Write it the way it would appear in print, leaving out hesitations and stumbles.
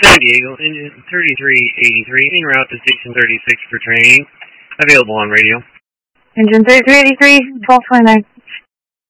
San Diego, engine 3383, en route to station 36 for training. Available on radio. Engine 3383, 1229.